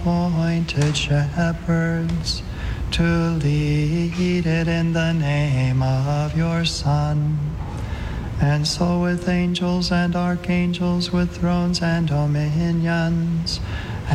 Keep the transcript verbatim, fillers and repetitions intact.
appointed shepherds to lead it in the name of your Son. And so with angels and archangels, with thrones and dominions,